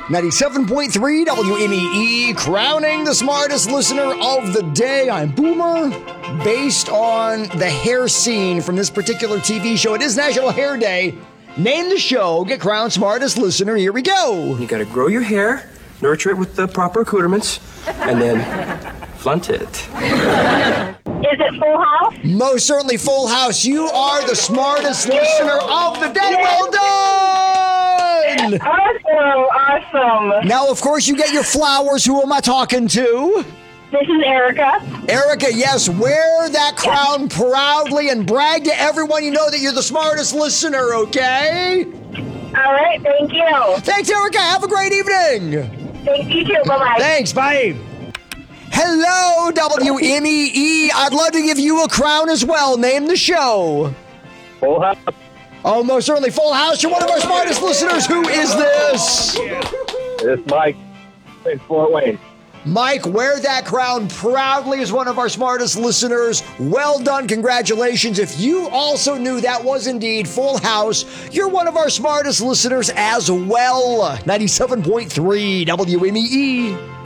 97.3 WMEE, crowning the smartest listener of the day. I'm Boomer. Based on the hair scene from this particular TV show, it is National Hair Day. Name the show, get crowned smartest listener. Here we go. You gotta grow your hair, nurture it with the proper accoutrements, and then flaunt it. Is it Full House? Most certainly Full House. You are the smartest listener of the day. Well done! Awesome. Now, of course, you get your flowers. Who am I talking to? This is Erica. Erica, yes, wear that crown proudly and brag to everyone you know that you're the smartest listener, okay? All right, thank you. Thanks, Erica. Have a great evening. Thank you too. Bye-bye. Thanks. Bye. Hello, WMEE. I'd love to give you a crown as well. Name the show. Full House. Oh, most certainly Full House. You're one of our smartest listeners. Who is this? It's Mike in Fort Wayne. Mike, wear that crown proudly as one of our smartest listeners. Well done. Congratulations. If you also knew that was indeed Full House, you're one of our smartest listeners as well. 97.3 WMEE.